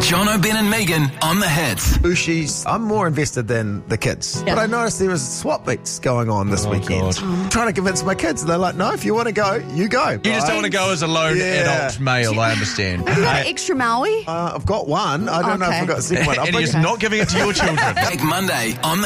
Jono, Ben and Megan on the hits. Ushi's, I'm more invested than the kids. Yeah. But I noticed there was swap meets going on this weekend. God. Trying to convince my kids, and they're like, no, if you want to go, you go. You just don't want to go as a lone adult male, I understand. Have you got an extra Maui? I've got one. I don't know if Okay. I've got the second one. And he's not giving it to your children. Back Monday on the